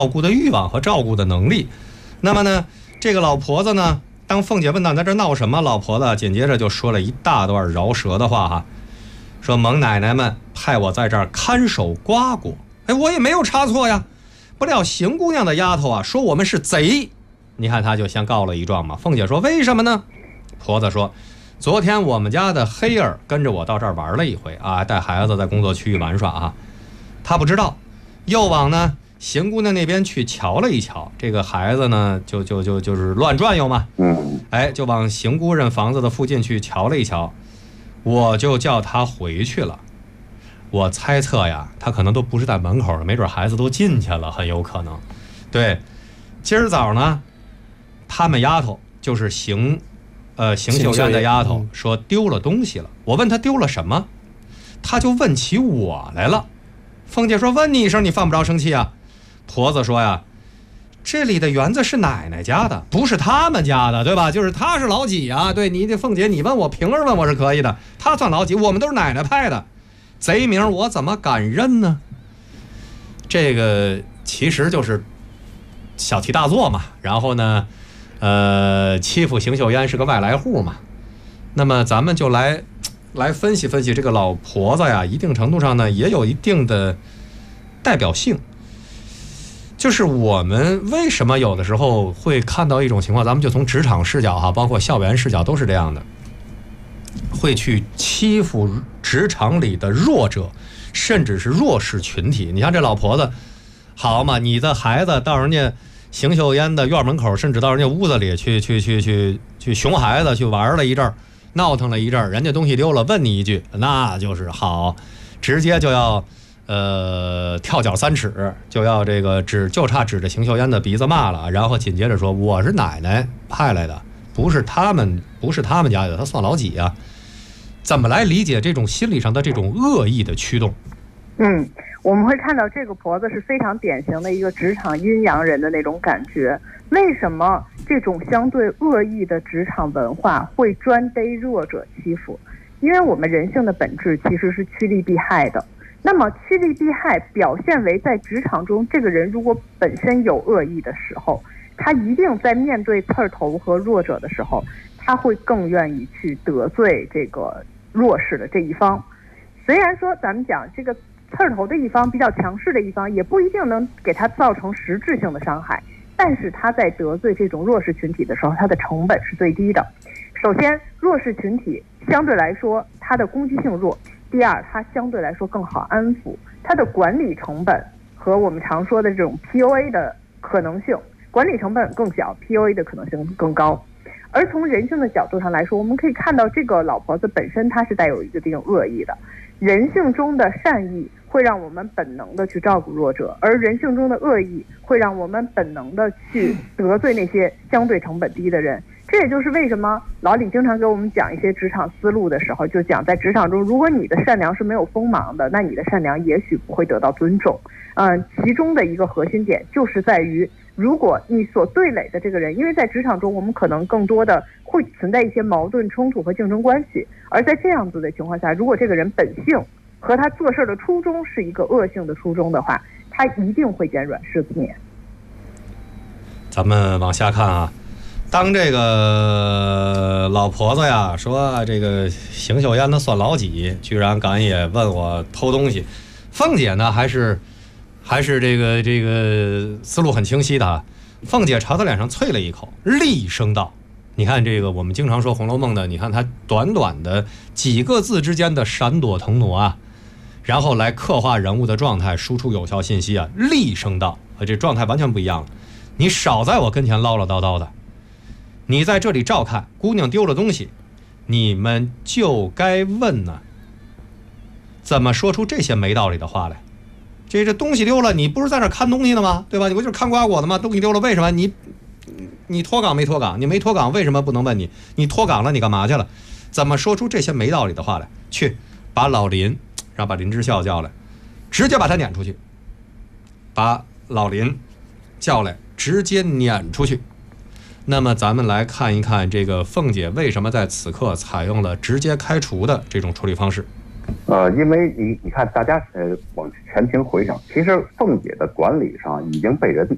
顾的欲望和照顾的能力。那么呢，这个老婆子呢，当凤姐问到在这闹什么，老婆子紧接着就说了一大段饶舌的话哈，说蒙奶奶们派我在这儿看守瓜果，哎，我也没有差错呀。不料邢姑娘的丫头啊，说我们是贼，你看她就先告了一状嘛。凤姐说为什么呢？婆子说，昨天我们家的黑儿跟着我到这儿玩了一回啊，带孩子在工作区域玩耍啊，他不知道，又往呢邢姑娘那边去瞧了一瞧，这个孩子呢就是乱转悠嘛，哎，就往邢姑人房子的附近去瞧了一瞧，我就叫他回去了。我猜测呀，他可能都不是在门口了，没准孩子都进去了，很有可能。对，今儿早呢，他们丫头就是邢秀娟的丫头说丢了东西了。我问他丢了什么，他就问起我来了。凤姐说问你一声，你犯不着生气啊。婆子说呀，这里的园子是奶奶家的，不是他们家的，对吧？就是他是老几啊？对，你这凤姐，你问我平儿问我是可以的，他算老几？我们都是奶奶派的。贼名我怎么敢认呢？这个其实就是小题大做嘛。然后呢，欺负邢秀烟是个外来户嘛。那么咱们就来分析分析这个老婆子呀，一定程度上呢也有一定的代表性。就是我们为什么有的时候会看到一种情况，咱们就从职场视角哈，包括校园视角都是这样的。会去欺负职场里的弱者，甚至是弱势群体。你看这老婆子，好嘛，你的孩子到人家邢秀烟的院门口，甚至到人家屋子里去熊孩子去玩了一阵儿，闹腾了一阵儿，人家东西丢了，问你一句，那就是好，直接就要跳脚3尺，就要这个就差指着邢秀烟的鼻子骂了，然后紧接着说我是奶奶派来的。不是他们家的，他算老几啊？怎么来理解这种心理上的这种恶意的驱动？ 我们会看到这个婆子是非常典型的一个职场阴阳人的那种感觉。为什么这种相对恶意的职场文化会专逮弱者欺负？因为我们人性的本质其实是趋利避害的。那么趋利避害表现为在职场中，这个人如果本身有恶意的时候，他一定在面对刺头和弱者的时候，他会更愿意去得罪这个弱势的这一方。虽然说咱们讲这个刺头的一方比较强势的一方，也不一定能给他造成实质性的伤害，但是他在得罪这种弱势群体的时候，他的成本是最低的。首先，弱势群体相对来说他的攻击性弱；第二，他相对来说更好安抚，他的管理成本和我们常说的这种 PUA 的可能性。管理成本更小， PUA 的可能性更高。而从人性的角度上来说，我们可以看到这个老婆子本身她是带有一定恶意的。人性中的善意会让我们本能的去照顾弱者，而人性中的恶意会让我们本能的去得罪那些相对成本低的人。这也就是为什么老李经常给我们讲一些职场思路的时候，就讲在职场中，如果你的善良是没有锋芒的，那你的善良也许不会得到尊重。其中的一个核心点就是在于，如果你所对垒的这个人，因为在职场中我们可能更多的会存在一些矛盾冲突和竞争关系，而在这样子的情况下，如果这个人本性和他做事的初衷是一个恶性的初衷的话，他一定会捡软柿子捏。 咱们往下看啊，当这个老婆子呀说这个邢秀烟的算老几，居然敢也问我偷东西，凤姐呢还是这个思路很清晰的啊。凤姐朝他脸上啐了一口，厉声道：“你看这个我们经常说《红楼梦》的，你看他短短的几个字之间的闪躲腾挪啊，然后来刻画人物的状态，输出有效信息啊。厉声道，这状态完全不一样了。你少在我跟前唠唠叨叨的，你在这里照看姑娘丢了东西，你们就该问呢，怎么说出这些没道理的话来？这东西丢了，你不是在这看东西的吗？对吧？你不就是看瓜果的吗？东西丢了，为什么你脱岗没脱岗？你没脱岗，为什么不能问你？你脱岗了，你干嘛去了？怎么说出这些没道理的话来？去把老林，把林之孝叫来，直接把他撵出去。把老林叫来，直接撵出去。那么咱们来看一看这个凤姐为什么在此刻采用了直接开除的这种处理方式。 因为你看大家往前情回想，其实凤姐的管理上已经被人